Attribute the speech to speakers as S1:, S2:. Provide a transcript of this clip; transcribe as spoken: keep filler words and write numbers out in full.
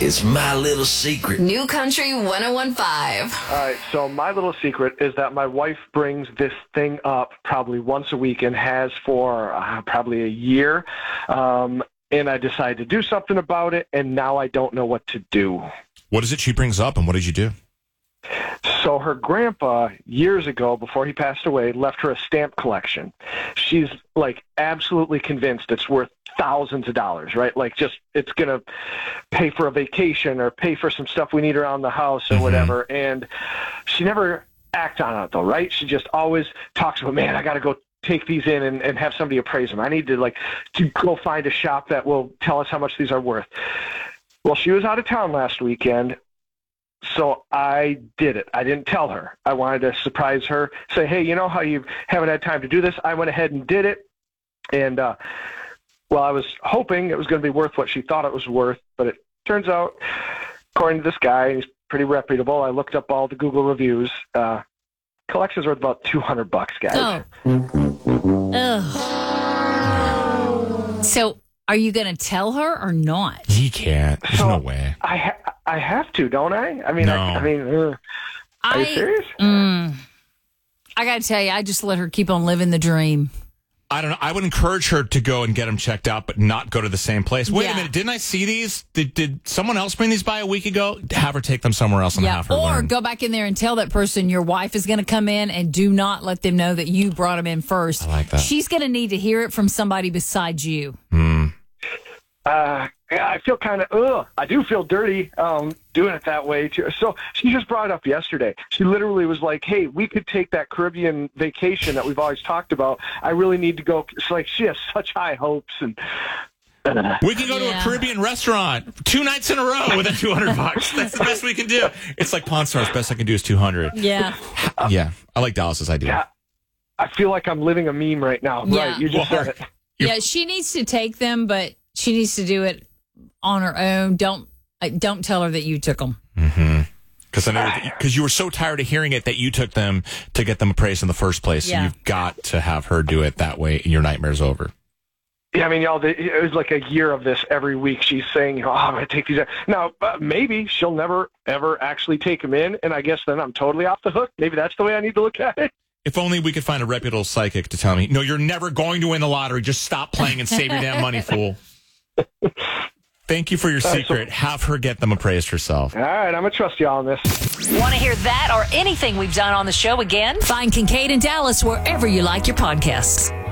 S1: It's my little secret.
S2: New Country one oh one point five.
S3: All right, so my little secret is that my wife brings this thing up probably once a week and has for uh, probably a year. Um, and I decided to do something about it, and now I don't know what to do.
S4: What is it she brings up, and what did you do?
S3: So her grandpa, years ago, before he passed away, left her a stamp collection. She's, like, absolutely convinced it's worth thousands of dollars, right? Like, just it's going to pay for a vacation or pay for some stuff we need around the house or mm-hmm. whatever. And she never acts on it, though, right? She just always talks about, man, I got to go take these in and, and have somebody appraise them. I need to, like, to go find a shop that will tell us how much these are worth. Well, she was out of town last weekend. So I did it. I didn't tell her. I wanted to surprise her, say, hey, you know how you haven't had time to do this? I went ahead and did it. And, uh, well, I was hoping it was going to be worth what she thought it was worth. But it turns out, according to this guy, he's pretty reputable. I looked up all the Google reviews. Uh, collection's worth about two hundred bucks, guys.
S5: Oh. Ugh. So are you going to tell her or not?
S4: He can't. There's
S3: so
S4: no way.
S3: I ha- I have to, don't I? I mean,
S4: no.
S3: I, I mean, uh, are
S5: I,
S3: you serious?
S5: Mm, I got to tell you, I just let her keep on living the dream.
S4: I don't know. I would encourage her to go and get them checked out, but not go to the same place. Wait
S5: yeah.
S4: a minute. Didn't I see these? Did, did someone else bring these by a week ago? Have her take them somewhere else and
S5: yeah.
S4: have her
S5: Or
S4: learn.
S5: go back in there and tell that person your wife is going to come in, and do not let them know that you brought them in first.
S4: I like that.
S5: She's going to need to hear it from somebody besides you.
S4: Hmm.
S3: Uh, yeah, I feel kind of, ugh, I do feel dirty um, doing it that way, too. So she just brought it up yesterday. She literally was like, hey, we could take that Caribbean vacation that we've always talked about. I really need to go. It's like she has such high hopes. And uh,
S4: we can go
S5: yeah.
S4: to a Caribbean restaurant two nights in a row with a two hundred bucks. That's the best we can do. It's like Pawn Stars. Best I can do is two hundred.
S5: Yeah.
S4: Uh, yeah. I like Dallas's idea.
S3: Yeah, I feel like I'm living a meme right now.
S5: Yeah.
S3: Right. You just
S4: Well,
S3: said it.
S5: Yeah, she needs to take them, but she needs to do it on her own. Don't like, don't tell her that you took them.
S4: Mm-hmm. Because I know because you were so tired of hearing it that you took them to get them appraised in the first place.
S5: Yeah.
S4: So you've got to have her do it that way, and your nightmare's over.
S3: Yeah, I mean, y'all, it was like a year of this every week. She's saying, oh, I'm going to take these out. Now, uh, maybe she'll never, ever actually take them in, and I guess then I'm totally off the hook. Maybe that's the way I need to look at it.
S4: If only we could find a reputable psychic to tell me, no, you're never going to win the lottery. Just stop playing and save your damn money, fool. Thank you for your secret. Have her get them appraised herself.
S3: All right, I'm going to trust y'all on this.
S2: Want to hear that or anything we've done on the show again?
S5: Find Kincaid and Dallas wherever you like your podcasts.